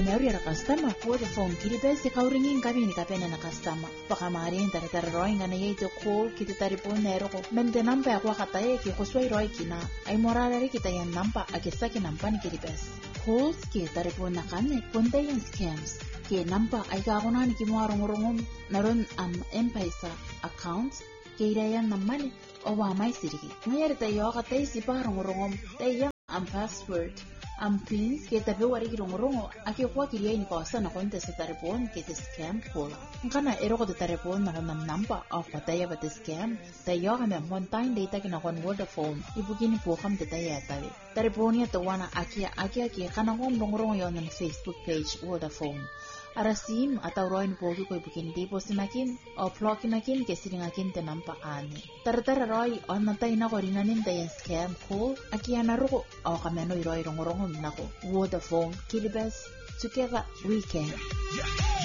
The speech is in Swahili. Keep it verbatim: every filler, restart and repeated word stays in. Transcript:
memory ra customer Vodafone kiribes kauringin kabini kapena na customer pakamari ndara tara roinga na yeto call kita taripon nero ko mende namba kwa kataye ki kuswai roi kina ay morara kita yan namba akisaki namba ni kiribes calls ki taripon na kane ponte yan scams ki namba ay kakunan ki muarong-rongom naron am M-Pesa account ki irayan naman o wa may sirigi ngayari tayo katay si parong-rongom tayo am password am pins ke tabe wari rongo ake kwa kiria ni kosa na konte sa taripon ke te scam kola kana ero ko te taripon na nam namba of pataya ba te scam tayo kami montain data kina kon Vodafone ibugini po kam te taya tabe taripon ya to wana ake ake ake kana kon rongo yon na Facebook page Vodafone arasim atau roin pogi ko ibugini di posinakin o plokinakin ke siringakin te nampa ani tartara roi on natay na ko rinanin tayo scam call ake anaro o kami no iroi rongo nako Vodafone Kiribes together we can.